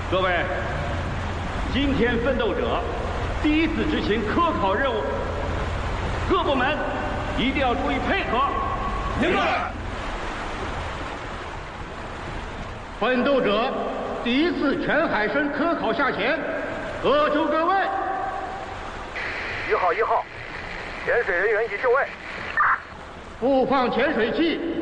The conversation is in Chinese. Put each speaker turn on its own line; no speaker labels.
各位，今天奋斗者第一次执行科考任务，各部门一定要注意配合。明白。奋斗者第一次全海参科考下潜，各就各位。
1号，潜水人员已就位。
布放潜水器，